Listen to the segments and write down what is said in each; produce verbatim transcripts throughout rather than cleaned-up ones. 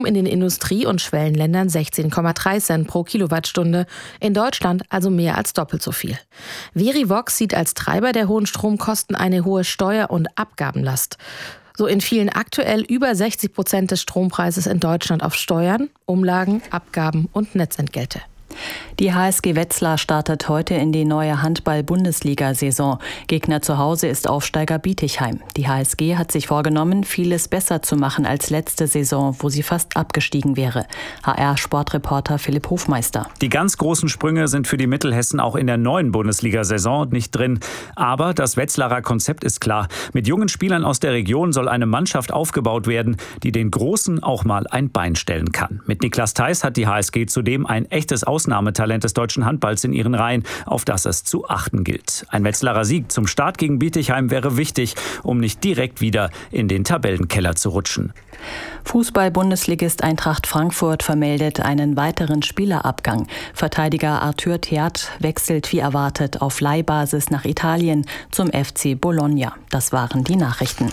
In den Industrie- und Schwellenländern sechzehn Komma drei Cent pro Kilowattstunde, in Deutschland also mehr als doppelt so viel. Verivox sieht als Treiber der hohen Stromkosten eine hohe Steuer- und Abgabenlast. So entfielen aktuell über sechzig Prozent des Strompreises in Deutschland auf Steuern, Umlagen, Abgaben und Netzentgelte. Die H S G Wetzlar startet heute in die neue Handball-Bundesliga-Saison. Gegner zu Hause ist Aufsteiger Bietigheim. Die H S G hat sich vorgenommen, vieles besser zu machen als letzte Saison, wo sie fast abgestiegen wäre. H R-Sportreporter Philipp Hofmeister. Die ganz großen Sprünge sind für die Mittelhessen auch in der neuen Bundesliga-Saison nicht drin. Aber das Wetzlarer Konzept ist klar. Mit jungen Spielern aus der Region soll eine Mannschaft aufgebaut werden, die den Großen auch mal ein Bein stellen kann. Mit Niklas Theis hat die H S G zudem ein echtes Ausnahmetalent des deutschen Handballs in ihren Reihen, auf das es zu achten gilt. Ein Wetzlarer Sieg zum Start gegen Bietigheim wäre wichtig, um nicht direkt wieder in den Tabellenkeller zu rutschen. Fußball-Bundesligist Eintracht Frankfurt vermeldet einen weiteren Spielerabgang. Verteidiger Arthur Theat wechselt wie erwartet auf Leihbasis nach Italien zum F C Bologna. Das waren die Nachrichten.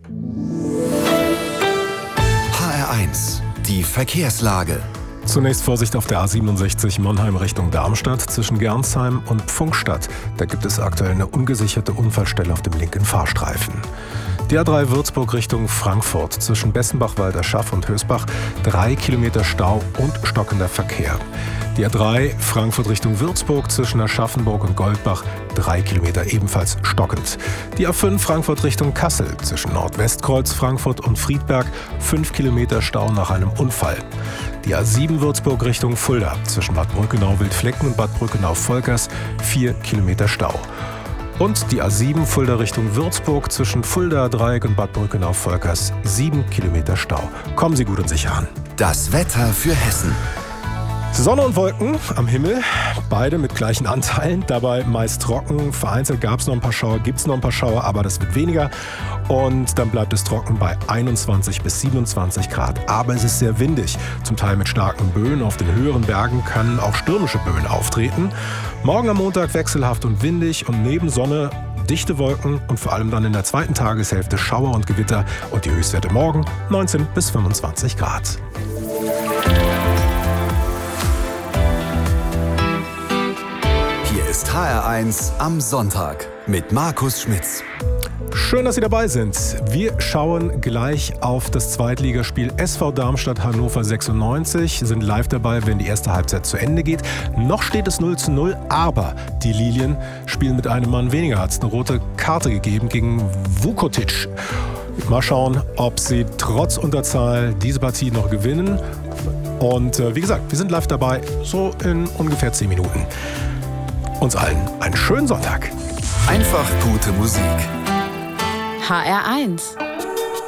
H R eins, die Verkehrslage. Zunächst Vorsicht auf der A siebenundsechzig Monheim Richtung Darmstadt zwischen Gernsheim und Pfungstadt. Da gibt es aktuell eine ungesicherte Unfallstelle auf dem linken Fahrstreifen. Die A drei Würzburg Richtung Frankfurt zwischen Bessenbach-Walder Schaff und Hösbach drei Kilometer Stau und stockender Verkehr. Die A drei Frankfurt Richtung Würzburg zwischen Aschaffenburg und Goldbach drei Kilometer ebenfalls stockend. Die A fünf Frankfurt Richtung Kassel zwischen Nordwestkreuz Frankfurt und Friedberg fünf Kilometer Stau nach einem Unfall. Die A sieben Würzburg Richtung Fulda zwischen Bad Brückenau-Wildflecken und Bad Brückenau-Volkers vier Kilometer Stau. Und die A sieben Fulda Richtung Würzburg zwischen Fulda-Dreieck und Bad Brückenau-Volkers sieben Kilometer Stau. Kommen Sie gut und sicher an. Das Wetter für Hessen. Sonne und Wolken am Himmel, beide mit gleichen Anteilen, dabei meist trocken. Vereinzelt gab es noch ein paar Schauer, gibt es noch ein paar Schauer, aber das wird weniger. Und dann bleibt es trocken bei einundzwanzig bis siebenundzwanzig Grad. Aber es ist sehr windig, zum Teil mit starken Böen. Auf den höheren Bergen können auch stürmische Böen auftreten. Morgen am Montag wechselhaft und windig und neben Sonne dichte Wolken und vor allem dann in der zweiten Tageshälfte Schauer und Gewitter. Und die Höchstwerte morgen neunzehn bis fünfundzwanzig Grad. Ist H R eins am Sonntag mit Markus Schmitz. Schön, dass Sie dabei sind. Wir schauen gleich auf das Zweitligaspiel S V Darmstadt Hannover sechsundneunzig, sind live dabei, wenn die erste Halbzeit zu Ende geht. Noch steht es null zu null, aber die Lilien spielen mit einem Mann weniger. Hat es eine rote Karte gegeben gegen Vukotic. Mal schauen, ob sie trotz Unterzahl diese Partie noch gewinnen. Und äh, wie gesagt, wir sind live dabei, so in ungefähr zehn Minuten. Uns allen einen schönen Sonntag. Einfach gute Musik. H R eins